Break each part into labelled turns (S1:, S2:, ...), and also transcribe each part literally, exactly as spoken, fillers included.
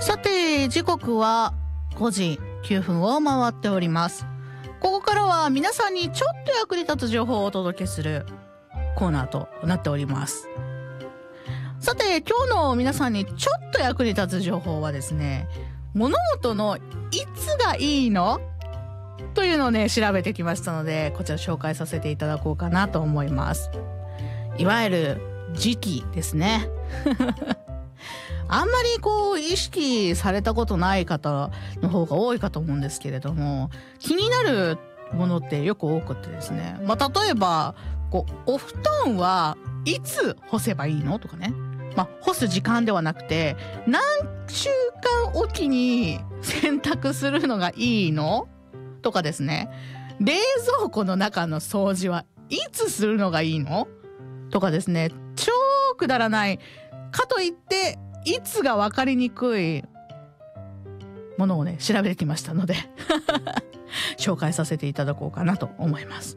S1: さて時刻はごじきゅうふんを回っております。ここからは皆さんにちょっと役に立つ情報をお届けするコーナーとなっております。さて今日の皆さんにちょっと役に立つ情報はですね、物事のいつがいいのというのをね調べてきましたので、こちら紹介させていただこうかなと思います。いわゆる時期ですねあんまりこう意識されたことない方の方が多いかと思うんですけれども、気になるものってよく多くてですね、まあ、例えばこうお布団はいつ干せばいいのとかね、まあ、干す時間ではなくて何週間おきに洗濯するのがいいのとかですね、冷蔵庫の中の掃除はいつするのがいいのとかですね、超くだらないかといっていつが分かりにくいものをね調べてきましたので紹介させていただこうかなと思います。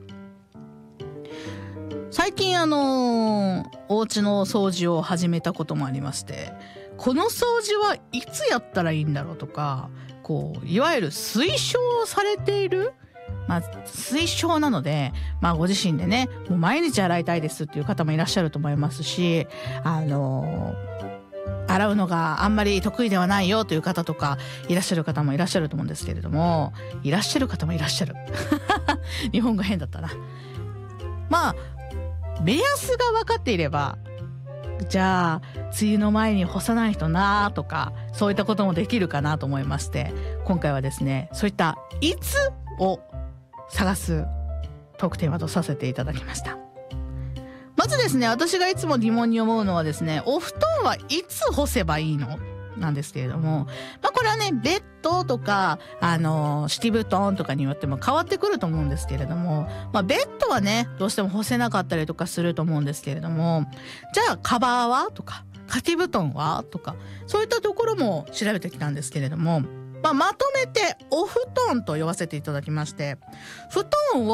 S1: 最近あのー、お家の掃除を始めたこともありまして、この掃除はいつやったらいいんだろうとか、こういわゆる推奨されている、まあ、推奨なので、まあ、ご自身でねもう毎日洗いたいですっていう方もいらっしゃると思いますし、あのー洗うのがあんまり得意ではないよという方とかいらっしゃる方もいらっしゃると思うんですけれども、いらっしゃる方もいらっしゃる日本語変だったな。まあ目安が分かっていれば、じゃあ梅雨の前に干さないとなとか、そういったこともできるかなと思いまして、今回はですねそういったいつを探すトークテーマとさせていただきました。まずですね、私がいつも疑問に思うのはですね、お布団はいつ干せばいいのなんですけれども、まあこれはねベッドとかあの敷布団とかによっても変わってくると思うんですけれども、まあベッドはねどうしても干せなかったりとかすると思うんですけれども、じゃあカバーはとか掛け布団はとか、そういったところも調べてきたんですけれども、まあ、まとめてお布団と呼ばせていただきまして、布団を